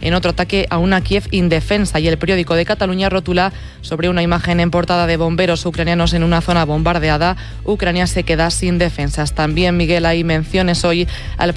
en otro ataque a una Kiev indefensa. Y el periódico de Cataluña rotula sobre una imagen en portada de bomberos ucranianos en una zona bombardeada. Ucrania se queda sin defensas. También, Miguel, hay menciones hoy al